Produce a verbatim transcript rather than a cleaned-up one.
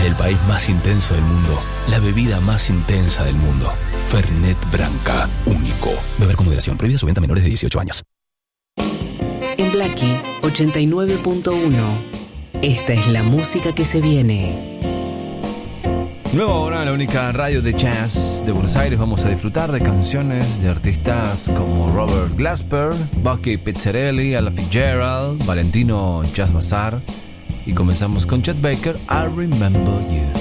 Desde el país más intenso del mundo, la bebida más intensa del mundo. Fernet Branca, único. Beber con moderación. Prohibida su venta a menores de dieciocho años. En Blackie ochenta y nueve punto uno. Esta es la música que se viene. Nueva hora, la única radio de jazz de Buenos Aires. Vamos a disfrutar de canciones de artistas como Robert Glasper, Bucky Pizzarelli, Ella Fitzgerald, Valentino Jazz Bazaar. Y comenzamos con Chet Baker, I Remember You.